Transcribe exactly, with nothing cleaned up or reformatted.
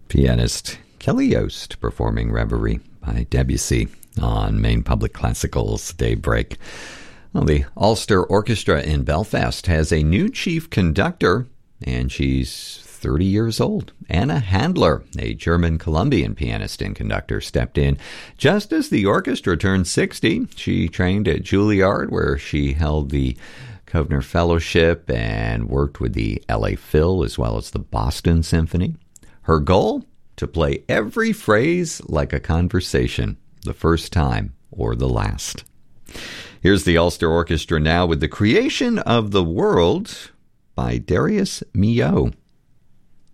Pianist Kelly Yost performing Reverie by Debussy on Maine Public Classical's Daybreak. Well, the Ulster Orchestra in Belfast has a new chief conductor, and she's thirty years old. Anna Handler, a German-Colombian pianist and conductor, stepped in just as the orchestra turned sixty. She trained at Juilliard, where she held the Kovner Fellowship and worked with the L A Phil as well as the Boston Symphony. Her goal? To play every phrase like a conversation, the first time or the last. Here's the Ulster Orchestra now with The Creation of the World by Darius Milhaud.